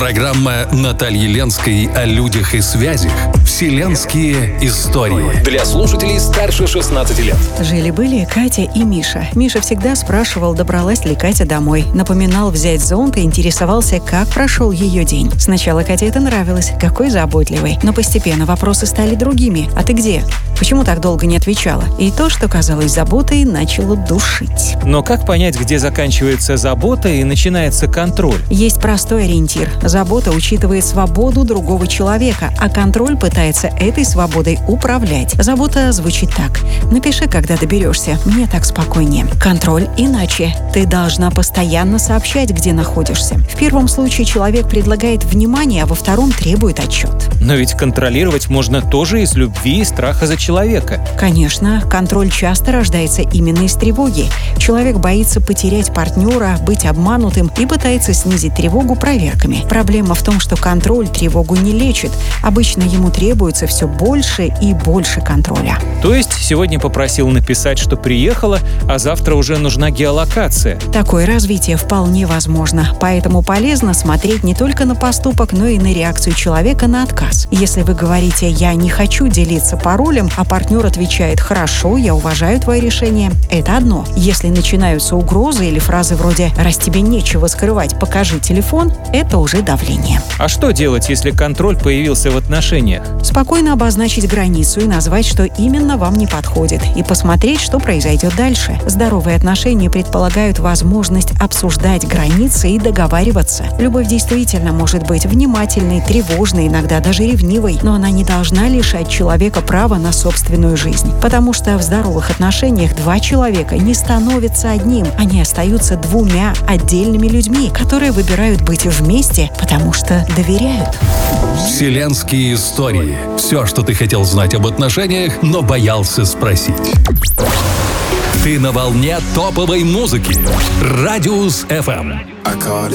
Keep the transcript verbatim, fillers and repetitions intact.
Программа Натальи Ленской о людях и связях. Вселенские истории. Для слушателей старше шестнадцати лет. Жили-были Катя и Миша. Миша всегда спрашивал, добралась ли Катя домой. Напоминал взять зонт и интересовался, как прошел ее день. Сначала Кате это нравилось. Какой заботливый. Но постепенно вопросы стали другими. А ты где? Почему так долго не отвечала? И то, что казалось заботой, начало душить. Но как понять, где заканчивается забота и начинается контроль? Есть простой ориентир. Забота учитывает свободу другого человека, а контроль пытается этой свободой управлять. Забота звучит так. Напиши, когда доберешься. Мне так спокойнее. Контроль иначе. Ты должна постоянно сообщать, где находишься. В первом случае человек предлагает внимание, а во втором требует отчет. Но ведь контролировать можно тоже из любви и страха за человека. Конечно, контроль часто рождается именно из тревоги. Человек боится потерять партнера, быть обманутым и пытается снизить тревогу проверками. Проблема в том, что контроль тревогу не лечит. Обычно ему требуется все больше и больше контроля. То есть сегодня попросил написать, что приехала, а завтра уже нужна геолокация. Такое развитие вполне возможно. Поэтому полезно смотреть не только на поступок, но и на реакцию человека на отказ. Если вы говорите «я не хочу делиться паролем», а партнер отвечает «хорошо, я уважаю твое решение», это одно. Если начинаются угрозы или фразы вроде «раз тебе нечего скрывать, покажи телефон», это уже давление. А что делать, если контроль появился в отношениях? Спокойно обозначить границу и назвать, что именно вам не подходит, и посмотреть, что произойдет дальше. Здоровые отношения предполагают возможность обсуждать границы и договариваться. Любовь действительно может быть внимательной, тревожной, иногда даже ревнивой, но она не должна лишать человека права на собственную жизнь. Потому что в здоровых отношениях два человека не становятся одним, они остаются двумя отдельными людьми, которые выбирают быть вместе, потому что доверяют. Вселенские истории. Все, что ты хотел знать об отношениях, но боялся спросить. Ты на волне топовой музыки. Радиус эф эм.